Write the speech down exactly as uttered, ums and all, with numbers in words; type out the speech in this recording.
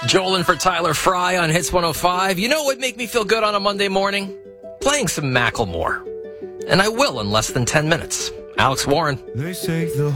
Joel in for Tyler Fry on Hits one oh five. You know what would make me feel good on a Monday morning? Playing some Macklemore. And I will in less than ten minutes. Alex Warren. They say the